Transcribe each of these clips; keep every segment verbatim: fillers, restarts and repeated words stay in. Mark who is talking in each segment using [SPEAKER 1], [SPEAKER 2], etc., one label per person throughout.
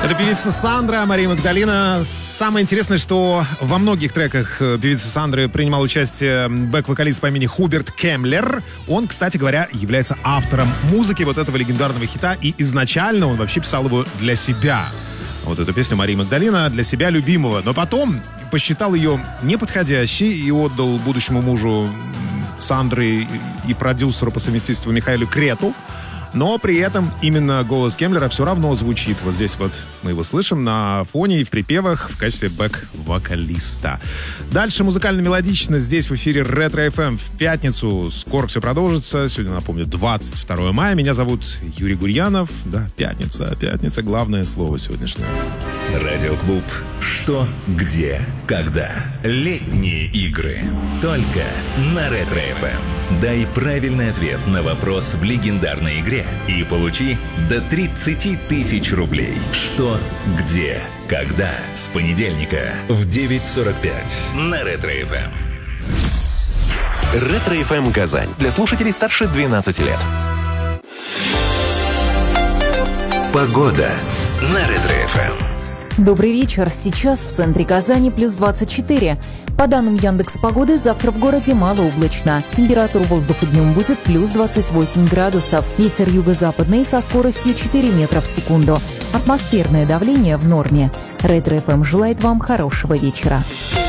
[SPEAKER 1] Это певица Сандра, Мария Магдалина. Самое интересное, что во многих треках певицы Сандры принимал участие бэк-вокалист по имени Хуберт Кемлер. Он, кстати говоря, является автором музыки вот этого легендарного хита. И изначально он вообще писал его для себя. Вот эту песню Марии Магдалина для себя любимого. Но потом посчитал ее неподходящей и отдал будущему мужу Сандры и продюсеру по совместительству Михаилу Крету. Но при этом именно голос Кемлера все равно звучит. Вот здесь вот мы его слышим на фоне и в припевах в качестве бэк-вокалиста. Дальше музыкально-мелодично здесь в эфире Ретро эф эм в пятницу. Скоро все продолжится. Сегодня, напомню, двадцать второе мая. Меня зовут Юрий Гурьянов. Да, пятница. Пятница — главное слово сегодняшнего.
[SPEAKER 2] Радиоклуб «Что, где, когда». Летние игры. Только на Ретро эф эм. Дай правильный ответ на вопрос в легендарной игре и получи до тридцать тысяч рублей. Что, где, когда. С понедельника в девять сорок пять на Ретро эф эм.
[SPEAKER 3] Ретро эф эм Казань. Для слушателей старше двенадцати лет.
[SPEAKER 2] Погода на Ретро эф эм.
[SPEAKER 4] Добрый вечер. Сейчас в центре Казани плюс двадцать четыре. По данным Яндекс.Погоды, завтра в городе малооблачно. Температура воздуха днем будет плюс двадцать восемь градусов. Ветер юго-западный со скоростью четыре метра в секунду. Атмосферное давление в норме. Ретро эф эм желает вам хорошего вечера.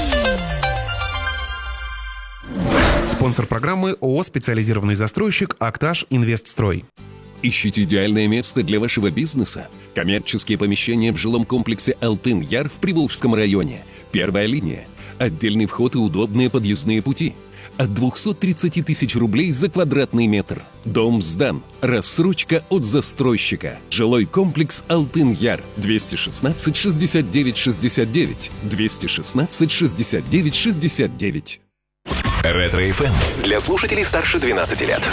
[SPEAKER 5] Спонсор программы ООО «Специализированный застройщик Актаж Инвестстрой».
[SPEAKER 6] Ищите идеальное место для вашего бизнеса? Коммерческие помещения в жилом комплексе «Алтын-Яр» в Приволжском районе. Первая линия. Отдельный вход и удобные подъездные пути. От двухсот тридцати тысяч рублей за квадратный метр. Дом сдан. Рассрочка от застройщика. Жилой комплекс «Алтын-Яр». двести шестнадцать шестьдесят девять шестьдесят девять. двести шестнадцать шестьдесят девять шестьдесят девять.
[SPEAKER 3] Ретро эф эм для слушателей старше двенадцати лет.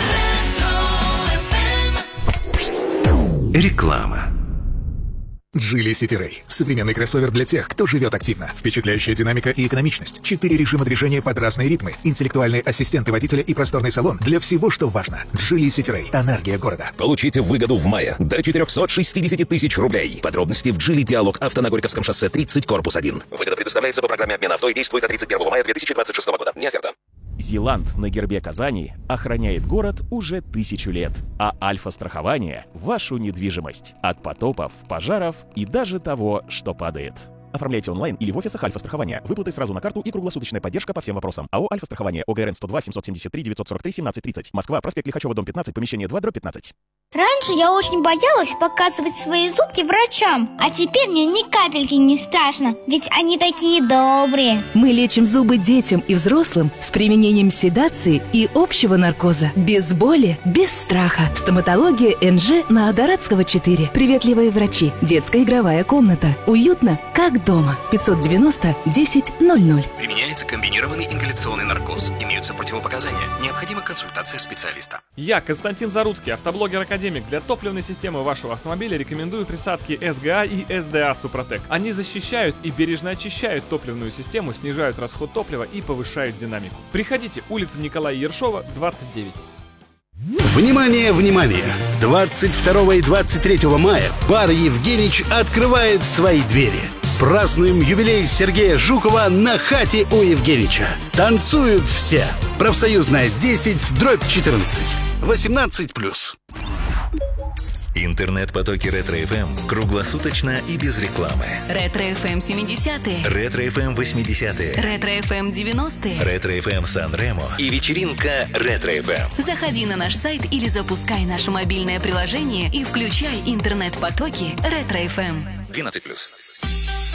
[SPEAKER 2] Реклама.
[SPEAKER 7] Geely City Ray. Современный кроссовер для тех, кто живет активно. Впечатляющая динамика и экономичность. Четыре режима движения под разные ритмы. Интеллектуальные ассистенты водителя и просторный салон для всего, что важно. Geely City Ray. Энергия города.
[SPEAKER 8] Получите выгоду в мае до четырехсот шестидесяти тысяч рублей. Подробности в Geely Диалог Авто на Горьковском шоссе тридцать, корпус один. Выгода предоставляется по программе обмена авто и действует до тридцать первого мая две тысячи двадцать шестого года. Не оферта.
[SPEAKER 9] Зиланд на гербе Казани охраняет город уже тысячу лет, а Альфа-страхование – вашу недвижимость. От потопов, пожаров и даже того, что падает. Оформляйте онлайн или в офисах Альфа-страхования. Выплаты сразу на карту и круглосуточная поддержка по всем вопросам. АО «Альфа-страхование», ОГРН сто два семьсот семьдесят три девятьсот сорок три семнадцать тридцать. Москва, проспект Лихачева, дом пятнадцать, помещение два, дробь пятнадцать.
[SPEAKER 10] Раньше я очень боялась показывать свои зубки врачам, а теперь мне ни капельки не страшно, ведь они такие добрые.
[SPEAKER 11] Мы лечим зубы детям и взрослым с применением седации и общего наркоза. Без боли, без страха. Стоматология эн жэ на Адаратского четыре. Приветливые врачи. Детская игровая комната. Уютно, как дома. пятьсот девяносто десять ноль ноль.
[SPEAKER 12] Применяется комбинированный ингаляционный наркоз. Имеются противопоказания. Необходима консультация специалиста.
[SPEAKER 13] Я, Константин Заруцкий, автоблогер-академик. Для топливной системы вашего автомобиля рекомендую присадки эс гэ а и эс дэ а Супротек. Они защищают и бережно очищают топливную систему, снижают расход топлива и повышают динамику. Приходите, улица Николая Ершова, двадцать девять.
[SPEAKER 14] Внимание, внимание! двадцать второго и двадцать третьего мая бар «Евгенич» открывает свои двери. Празднуем юбилей Сергея Жукова на хате у Евгенича. Танцуют все. Профсоюзная десять, дробь четырнадцать. восемнадцать плюс.
[SPEAKER 2] Интернет-потоки Ретро эф эм круглосуточно и без рекламы.
[SPEAKER 11] Ретро эф эм семидесятые.
[SPEAKER 2] Ретро эф эм восьмидесятые.
[SPEAKER 11] Ретро эф эм девяностые.
[SPEAKER 2] Ретро эф эм Сан-Ремо и вечеринка Ретро эф эм.
[SPEAKER 11] Заходи на наш сайт или запускай наше мобильное приложение и включай интернет-потоки Ретро эф эм.
[SPEAKER 12] двенадцать плюс.